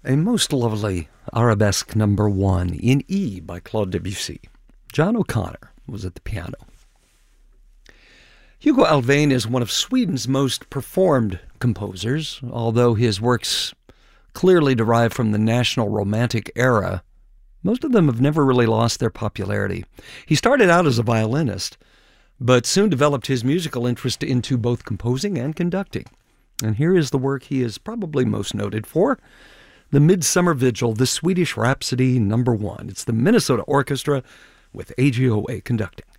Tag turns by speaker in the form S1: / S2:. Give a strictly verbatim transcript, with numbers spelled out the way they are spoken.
S1: A most lovely arabesque number one in E by Claude Debussy. John O'Connor was at the piano. Hugo Alfvén is one of Sweden's most performed composers, although his works clearly derive from the national romantic era. Most of them have never really lost their popularity. He started out as a violinist, but soon developed his musical interest into both composing and conducting. And here is the work he is probably most noted for, the Midsummer Vigil, the Swedish Rhapsody number one. It's the Minnesota Orchestra with A G O A conducting.